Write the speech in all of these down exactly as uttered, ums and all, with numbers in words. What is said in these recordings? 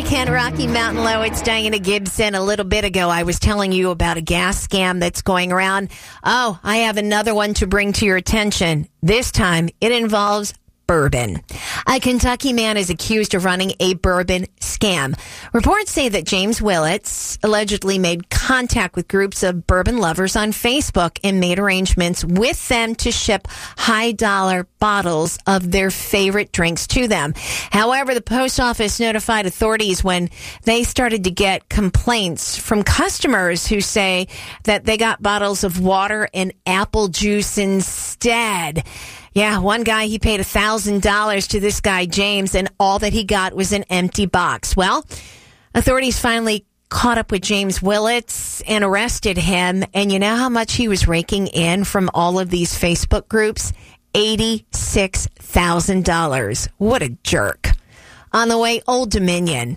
Ken, Rocky Mountain Low. It's Diana Gibson. A little bit ago, I was telling you about a gas scam that's going around. Oh, I have another one to bring to your attention. This time, it involves bourbon. A Kentucky man is accused of running a bourbon scam. Reports say that James Willits allegedly made contact with groups of bourbon lovers on Facebook and made arrangements with them to ship high-dollar bottles of their favorite drinks to them. However, the post office notified authorities when they started to get complaints from customers who say that they got bottles of water and apple juice instead. Yeah, one guy, he paid one thousand dollars to this guy, James, and all that he got was an empty box. Well, authorities finally caught up with James Willits and arrested him. And you know how much he was raking in from all of these Facebook groups? eighty-six thousand dollars. What a jerk. On the way, Old Dominion.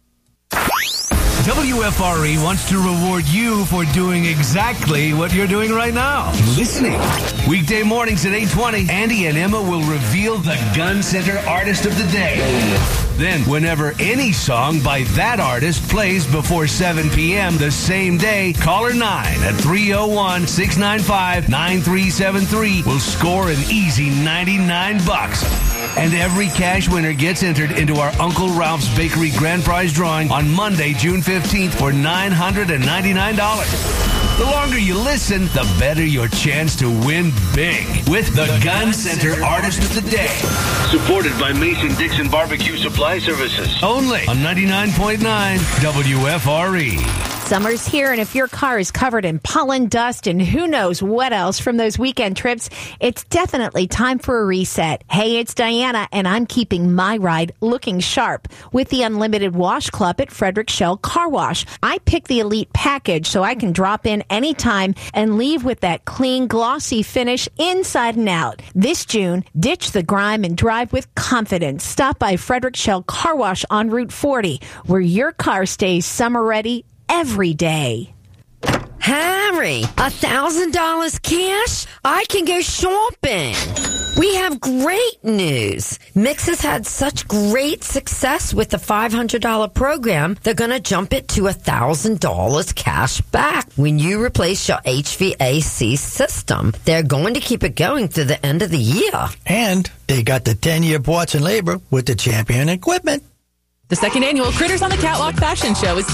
W F R E wants to reward you for doing exactly what you're doing right now. Listening. Weekday mornings at eight twenty, Andy and Emma will reveal the Gun Center Artist of the Day. Then, whenever any song by that artist plays before seven p.m. the same day, caller nine at three oh one, six nine five, nine three seven three will score an easy ninety-nine bucks. And every cash winner gets entered into our Uncle Ralph's Bakery Grand Prize drawing on Monday, June fifteenth for nine hundred ninety-nine dollars. The longer you listen, the better your chance to win big with the Gun Center Artist of the Day. Supported by Mason-Dixon Barbecue Supply Services. Only on ninety-nine point nine W F R E. Summer's here, and if your car is covered in pollen, dust, and who knows what else from those weekend trips, it's definitely time for a reset. Hey, it's Diana, and I'm keeping my ride looking sharp with the Unlimited Wash Club at Frederick Shell Car Wash. I picked the Elite package so I can drop in anytime and leave with that clean, glossy finish inside and out. This June, ditch the grime and drive with confidence. Stop by Frederick Shell Car Wash on Route forty, where your car stays summer ready every day. Harry, a thousand dollars cash? I can go shopping. We have great news. Mix has had such great success with the five hundred dollars program, they're going to jump it to a thousand dollars cash back when you replace your H V A C system. They're going to keep it going through the end of the year. And they got the ten-year parts and labor with the Champion equipment. The second annual Critters on the Catwalk fashion show is